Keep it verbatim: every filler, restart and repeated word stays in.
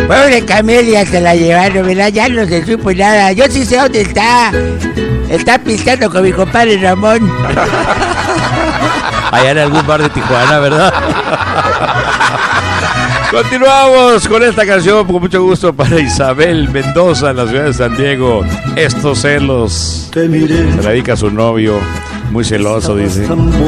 Pobre Camelia, se la llevaron, ¿verdad? Ya no se supo nada. Yo sí sé dónde está. Está pisteando con mi compadre Ramón. Allá en algún bar de Tijuana, ¿verdad? Continuamos con esta canción con mucho gusto para Isabel Mendoza en la ciudad de San Diego. Estos celos. Se la dedica a su novio, muy celoso, dice.